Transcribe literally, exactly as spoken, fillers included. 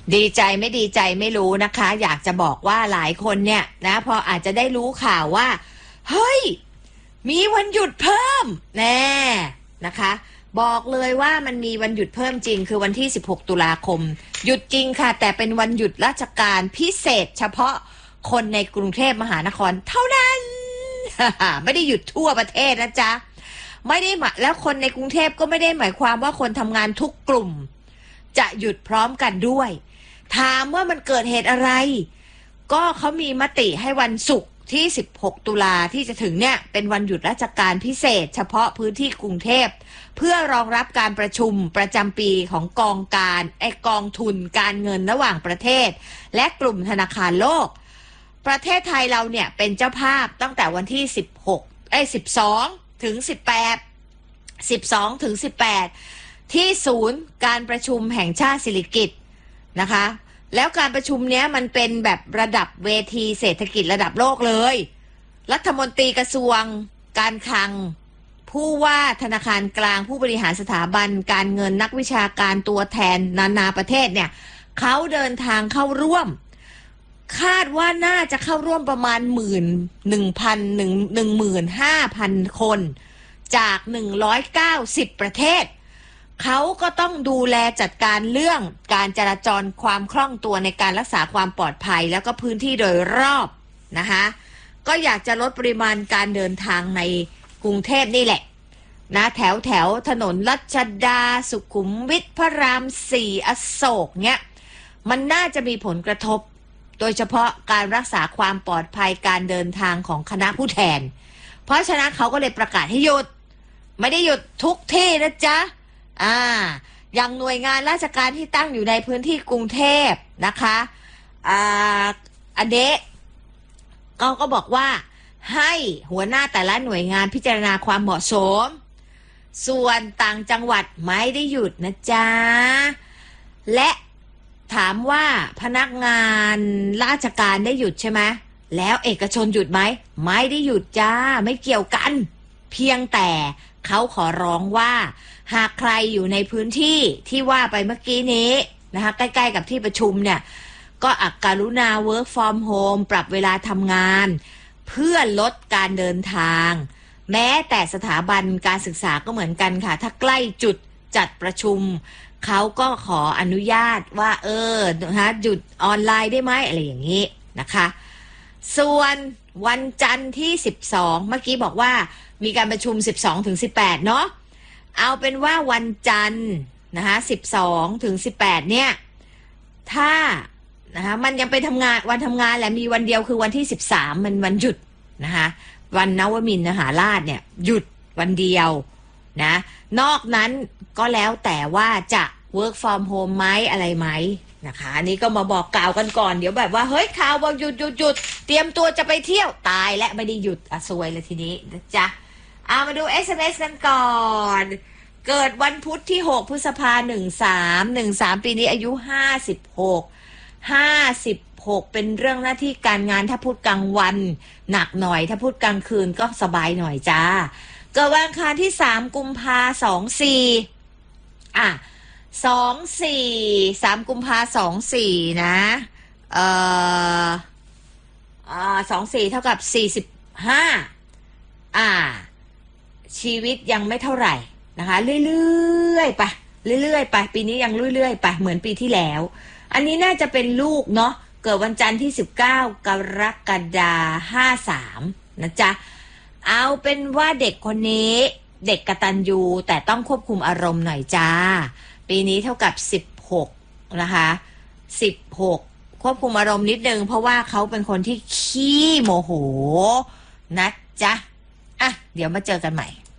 ดีใจไม่ดีใจไม่รู้นะคะอยากจะบอกว่าหลายคนเนี่ยนะพออาจจะได้รู้ข่าวว่าเฮ้ยมีวันหยุดเพิ่มแน่นะคะบอกเลยว่ามันมีวันหยุดเพิ่มจริงคือวันที่สิบหกตุลาคมหยุดจริงค่ะแต่เป็นวันหยุดราชการพิเศษเฉพาะคนในกรุงเทพมหานครเท่านั้น ไม่ได้หยุดทั่วประเทศนะจ๊ะไม่ได้หมายแล้วคนในกรุงเทพก็ไม่ได้หมายความว่าคนทำงานทุกกลุ่มจะหยุดพร้อมกันด้วยถามว่ามันเกิดเหตุอะไรก็เขามีมติให้วันศุกร์ที่สิบหกตุลาที่จะถึงเนี่ยเป็นวันหยุดราชการพิเศษเฉพาะพื้นที่กรุงเทพเพื่อรองรับการประชุมประจำปีของกองการไอกองทุนการเงินระหว่างประเทศและกลุ่มธนาคารโลกประเทศไทยเราเนี่ยเป็นเจ้าภาพตั้งแต่วันที่สิบหกเอ้ยสิบสองถึงสิบแปด สิบสองถึงสิบแปดที่ศูนย์การประชุมแห่งชาติสิริกิติ์นะคะแล้วการประชุมเนี้ยมันเป็นแบบระดับเวทีเศรษฐกิจระดับโลกเลยรัฐมนตรีกระทรวงการคลังผู้ว่าธนาคารกลางผู้บริหารสถาบันการเงินนักวิชาการตัวแทนนานาประเทศเนี่ยเขาเดินทางเข้าร่วมคาดว่าน่าจะเข้าร่วมประมาณหมื่นหนึ่งพันหนึ่งหนึ่งหมื่นห้าพันคนจากหนึ่งร้อยเก้าสิบประเทศเขาก็ต้องดูแลจัดการเรื่องการจราจรความคล่องตัวในการรักษาความปลอดภัยแล้วก็พื้นที่โดยรอบนะคะก็อยากจะลดปริมาณการเดินทางในกรุงเทพนี่แหละนะแถวแถวถนนรัชดาสุขุมวิทพระรามสี่อโศกเนี่ยมันน่าจะมีผลกระทบโดยเฉพาะการรักษาความปลอดภัยการเดินทางของคณะผู้แทนเพราะฉะนั้นเขาก็เลยประกาศให้หยุดไม่ได้หยุดทุกที่นะจ๊ะอ่าอย่างหน่วยงานราชการที่ตั้งอยู่ในพื้นที่กรุงเทพนะคะอ่าอันเดะก็ก็บอกว่าให้หัวหน้าแต่ละหน่วยงานพิจารณาความเหมาะสมส่วนต่างจังหวัดไม่ได้หยุดนะจ๊ะและถามว่าพนักงานราชการได้หยุดใช่ไหมแล้วเอกชนหยุดไหมไม่ได้หยุดจ้าไม่เกี่ยวกันเพียงแต่เขาขอร้องว่าหากใครอยู่ในพื้นที่ที่ว่าไปเมื่อกี้นี้นะคะใกล้ๆกับที่ประชุมเนี่ยก็อักการุณา work from home ปรับเวลาทำงานเพื่อลดการเดินทางแม้แต่สถาบันการศึกษาก็เหมือนกันค่ะถ้าใกล้จุดจัดประชุมเขาก็ขออนุญาตว่าเออนะหยุดออนไลน์ได้ไหมอะไรอย่างนี้นะคะส่วนวันจันทร์ที่สิบสองเมื่อกี้บอกว่ามีการประชุมสิบสองถึงสิบแปดเนาะเอาเป็นว่าวันจันทร์นะคะสิบสองถึงสิบแปดเนี่ยถ้านะคะมันยังไปทำงานวันทำงานแหละมีวันเดียวคือวันที่สิบสามมันวันหยุดนะคะวันนวมินทร์มหาราชเนี่ยหยุดวันเดียวนะนอกนั้นก็แล้วแต่ว่าจะ work from home ไหมอะไรไหมนะคะอันนี้ก็มาบอกกล่าวกันก่อนเดี๋ยวแบบว่าเฮ้ยข่าวบอกหยุดหยุดหยุดเตรียมตัวจะไปเที่ยวตายและไม่ได้หยุดอ่ะซวยเลยทีนี้นะจ๊ะเอามาดู เอส เอ็ม เอส กันก่อนเกิดวันพุธที่หกพฤษภาคมหนึ่งสามหนึ่งสามปีนี้อายุห้าสิบหก ห้าสิบหกเป็นเรื่องหน้าที่การงานถ้าพูดกลางวันหนักหน่อยถ้าพูดกลางคืนก็สบายหน่อยจ้าเกิดวันอังคารที่สามกุมภาพันธ์สองสี่อ่ะสองสี่สามกุมภาพันธ์สองสี่นะเอ่ออ่าสองสี่เท่ากับสี่สิบห้าอ่าชีวิตยังไม่เท่าไหร่นะคะเรื่อยๆไปเรื่อยๆไปปีนี้ยังเรื่อยๆไปเหมือนปีที่แล้วอันนี้น่าจะเป็นลูกเนาะเกิดวันจันทร์ที่สิบเก้ากรกฎาคมห้าสามนะจ๊ะเอาเป็นว่าเด็กคนนี้เด็กกตัญญูแต่ต้องควบคุมอารมณ์หน่อยจ้าปีนี้เท่ากับสิบหกนะคะสิบหกควบคุมอารมณ์นิดนึงเพราะว่าเขาเป็นคนที่ขี้โมโหนะจ๊ะอ่ะเดี๋ยวมาเจอกันใหม่